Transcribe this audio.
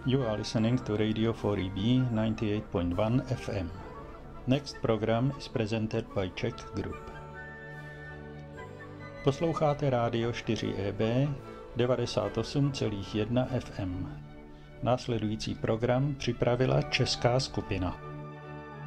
You are listening to Radio 4EB 98.1 FM. Next program is presented by Czech Group. Posloucháte rádio 4EB 98,1 FM. Následující program připravila česká skupina.